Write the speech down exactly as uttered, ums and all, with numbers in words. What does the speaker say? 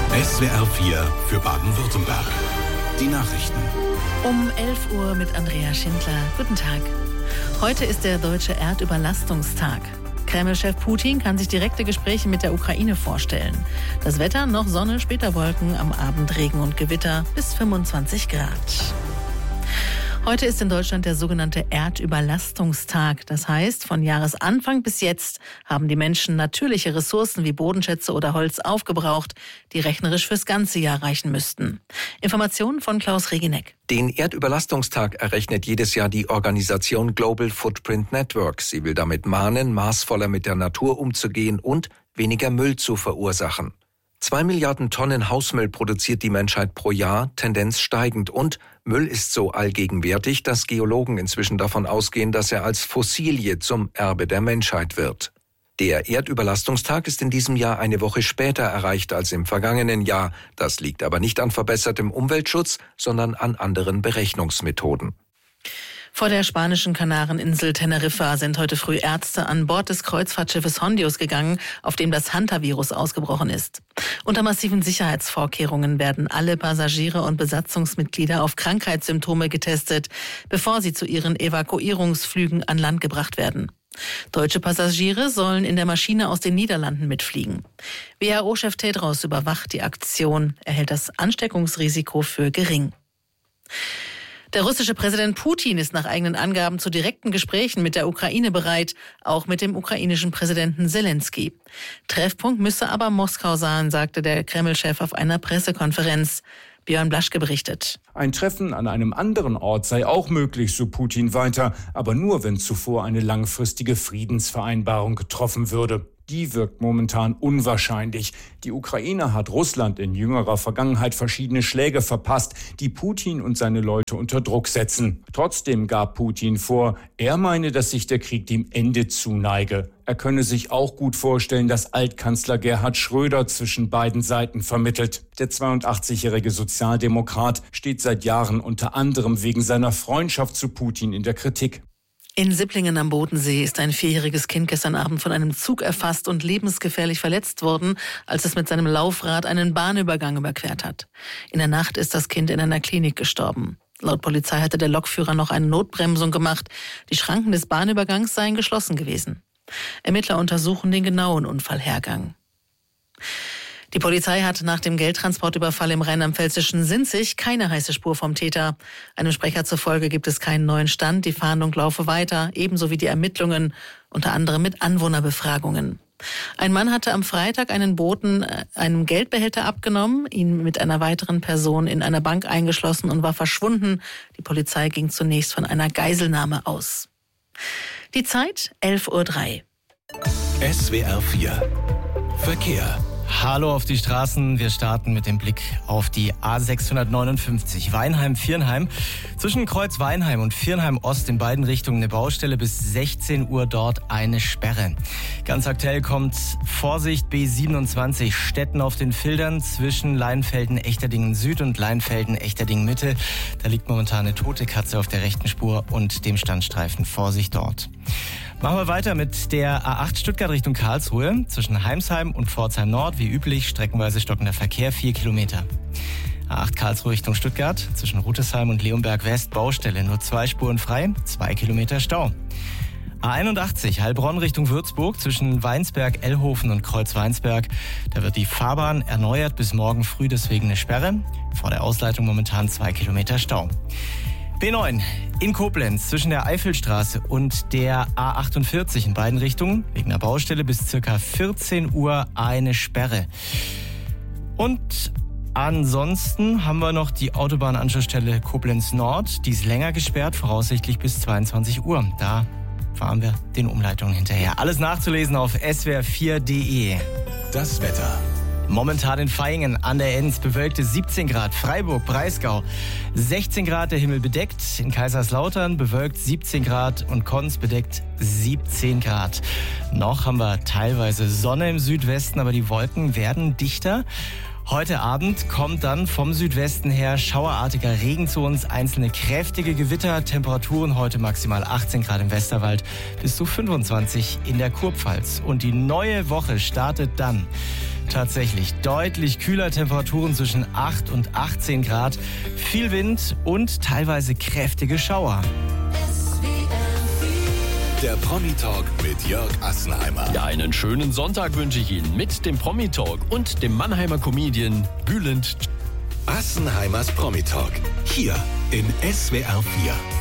S W R vier für Baden-Württemberg. Die Nachrichten. Um elf Uhr mit Andrea Schindler. Guten Tag. Heute ist der deutsche Erdüberlastungstag. Kreml-Chef Putin kann sich direkte Gespräche mit der Ukraine vorstellen. Das Wetter: noch Sonne, später Wolken, am Abend Regen und Gewitter bis fünfundzwanzig Grad. Heute ist in Deutschland der sogenannte Erdüberlastungstag. Das heißt, von Jahresanfang bis jetzt haben die Menschen natürliche Ressourcen wie Bodenschätze oder Holz aufgebraucht, die rechnerisch fürs ganze Jahr reichen müssten. Informationen von Klaus Regineck. Den Erdüberlastungstag errechnet jedes Jahr die Organisation Global Footprint Network. Sie will damit mahnen, maßvoller mit der Natur umzugehen und weniger Müll zu verursachen. Zwei Milliarden Tonnen Hausmüll produziert die Menschheit pro Jahr, Tendenz steigend. Und Müll ist so allgegenwärtig, dass Geologen inzwischen davon ausgehen, dass er als Fossilie zum Erbe der Menschheit wird. Der Erdüberlastungstag ist in diesem Jahr eine Woche später erreicht als im vergangenen Jahr. Das liegt aber nicht an verbessertem Umweltschutz, sondern an anderen Berechnungsmethoden. Vor der spanischen Kanareninsel Teneriffa sind heute früh Ärzte an Bord des Kreuzfahrtschiffes Hondius gegangen, auf dem das Hanta-Virus ausgebrochen ist. Unter massiven Sicherheitsvorkehrungen werden alle Passagiere und Besatzungsmitglieder auf Krankheitssymptome getestet, bevor sie zu ihren Evakuierungsflügen an Land gebracht werden. Deutsche Passagiere sollen in der Maschine aus den Niederlanden mitfliegen. W H O-Chef Tedros überwacht die Aktion. Er hält das Ansteckungsrisiko für gering. Der russische Präsident Putin ist nach eigenen Angaben zu direkten Gesprächen mit der Ukraine bereit, auch mit dem ukrainischen Präsidenten Selensky. Treffpunkt müsse aber Moskau sein, sagte der Kreml-Chef auf einer Pressekonferenz. Björn Blaschke berichtet. Ein Treffen an einem anderen Ort sei auch möglich, so Putin weiter, aber nur, wenn zuvor eine langfristige Friedensvereinbarung getroffen würde. Die wirkt momentan unwahrscheinlich. Die Ukraine hat Russland in jüngerer Vergangenheit verschiedene Schläge verpasst, die Putin und seine Leute unter Druck setzen. Trotzdem gab Putin vor, er meine, dass sich der Krieg dem Ende zuneige. Er könne sich auch gut vorstellen, dass Altkanzler Gerhard Schröder zwischen beiden Seiten vermittelt. Der zweiundachtzigjährige Sozialdemokrat steht seit Jahren unter anderem wegen seiner Freundschaft zu Putin in der Kritik. In Sipplingen am Bodensee ist ein vierjähriges Kind gestern Abend von einem Zug erfasst und lebensgefährlich verletzt worden, als es mit seinem Laufrad einen Bahnübergang überquert hat. In der Nacht ist das Kind in einer Klinik gestorben. Laut Polizei hatte der Lokführer noch eine Notbremsung gemacht. Die Schranken des Bahnübergangs seien geschlossen gewesen. Ermittler untersuchen den genauen Unfallhergang. Die Polizei hat nach dem Geldtransportüberfall im rheinland-pfälzischen Sinzig keine heiße Spur vom Täter. Einem Sprecher zufolge gibt es keinen neuen Stand. Die Fahndung laufe weiter, ebenso wie die Ermittlungen, unter anderem mit Anwohnerbefragungen. Ein Mann hatte am Freitag einen Boten einen Geldbehälter abgenommen, ihn mit einer weiteren Person in einer Bank eingeschlossen und war verschwunden. Die Polizei ging zunächst von einer Geiselnahme aus. Die Zeit elf Uhr drei. S W R vier Verkehr. Hallo auf die Straßen. Wir starten mit dem Blick auf die A sechshundertneunundfünfzig Weinheim-Viernheim. Zwischen Kreuz Weinheim und Viernheim Ost in beiden Richtungen eine Baustelle. Bis sechzehn Uhr dort eine Sperre. Ganz aktuell kommt Vorsicht B siebenundzwanzig Stetten auf den Filtern zwischen Leinfelden-Echterdingen Süd und Leinfelden-Echterdingen Mitte. Da liegt momentan eine tote Katze auf der rechten Spur und dem Standstreifen. Vorsicht dort. Machen wir weiter mit der A acht Stuttgart Richtung Karlsruhe. Zwischen Heimsheim und Pforzheim Nord, wie üblich, streckenweise stockender Verkehr, vier Kilometer. A acht Karlsruhe Richtung Stuttgart, zwischen Rutesheim und Leonberg West, Baustelle, nur zwei Spuren frei, zwei Kilometer Stau. A einundachtzig Heilbronn Richtung Würzburg, zwischen Weinsberg, Ellhofen und Kreuz Weinsberg. Da wird die Fahrbahn erneuert bis morgen früh, deswegen eine Sperre. Vor der Ausleitung momentan zwei Kilometer Stau. B neun in Koblenz zwischen der Eifelstraße und der A achtundvierzig in beiden Richtungen wegen der Baustelle bis circa vierzehn Uhr eine Sperre. Und ansonsten haben wir noch die Autobahnanschlussstelle Koblenz Nord, die ist länger gesperrt, voraussichtlich bis zweiundzwanzig Uhr. Da fahren wir den Umleitungen hinterher. Alles nachzulesen auf S W R vier punkt de. Das Wetter. Momentan in Vaihingen an der Enz bewölkte siebzehn Grad, Freiburg, Breisgau sechzehn Grad, der Himmel bedeckt, in Kaiserslautern bewölkt siebzehn Grad und Konz bedeckt siebzehn Grad. Noch haben wir teilweise Sonne im Südwesten, aber die Wolken werden dichter. Heute Abend kommt dann vom Südwesten her schauerartiger Regen zu uns, einzelne kräftige Gewitter, Temperaturen heute maximal achtzehn Grad im Westerwald bis zu fünfundzwanzig in der Kurpfalz. Und die neue Woche startet dann Tatsächlich deutlich kühler, Temperaturen zwischen acht und achtzehn Grad, viel Wind und teilweise kräftige Schauer. Der Promi-Talk mit Jörg Assenheimer. Ja, einen schönen Sonntag wünsche ich Ihnen mit dem Promi-Talk und dem Mannheimer Comedian Bülent. Assenheimers Promi-Talk. Hier in S W R vier.